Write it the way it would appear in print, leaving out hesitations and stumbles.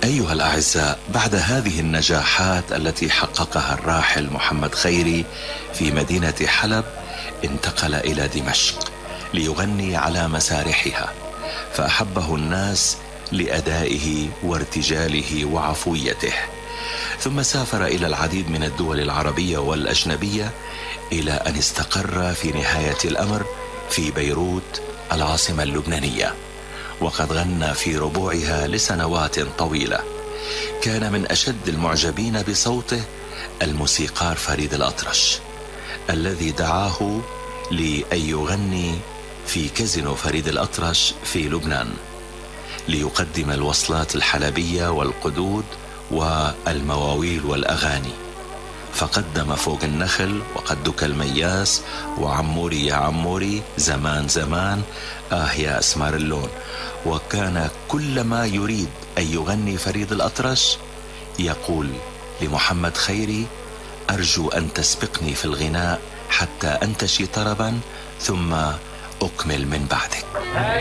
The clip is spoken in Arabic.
أيها الأعزاء، بعد هذه النجاحات التي حققها الراحل محمد خيري في مدينة حلب، انتقل إلى دمشق ليغني على مسارحها، فأحبه الناس لأدائه وارتجاله وعفويته. ثم سافر إلى العديد من الدول العربية والأجنبية إلى أن استقر في نهاية الأمر في بيروت العاصمة اللبنانية، وقد غنى في ربوعها لسنوات طويلة. كان من أشد المعجبين بصوته الموسيقار فريد الأطرش، الذي دعاه لأن يغني في كازينو فريد الأطرش في لبنان ليقدم الوصلات الحلبية والقدود والمواويل والأغاني، فقدم فوق النخل وقدك المياس وعموري يا عموري زمان زمان يا أسمار اللون. وكان كلما يريد أن يغني فريد الأطرش يقول لمحمد خيري: أرجو أن تسبقني في الغناء حتى أنتشي طربا ثم أكمل من بعدك.